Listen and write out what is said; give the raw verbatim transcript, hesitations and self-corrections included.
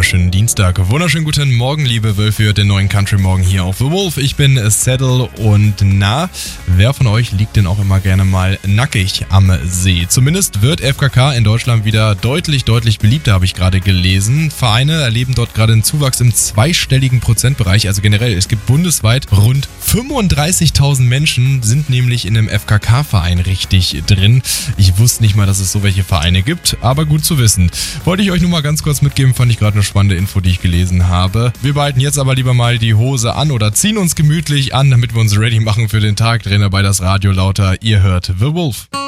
wunderschönen Dienstag. Wunderschönen guten Morgen, liebe Wölfe, hört den neuen Country Morgen hier auf The Wolf. Ich bin Saddle und na, wer von euch liegt denn auch immer gerne mal nackig am See? Zumindest wird F K K in Deutschland wieder deutlich, deutlich beliebter, habe ich gerade gelesen. Vereine erleben dort gerade einen Zuwachs im zweistelligen Prozentbereich. Also generell, es gibt bundesweit rund fünfunddreißigtausend Menschen sind nämlich in einem F K K-Verein richtig drin. Ich wusste nicht mal, dass es so welche Vereine gibt, aber gut zu wissen. Wollte ich euch nur mal ganz kurz mitgeben, fand ich gerade eine spannende Info, die ich gelesen habe. Wir behalten jetzt aber lieber mal die Hose an oder ziehen uns gemütlich an, damit wir uns ready machen für den Tag. Drehen dabei das Radio lauter. Ihr hört The Wolf.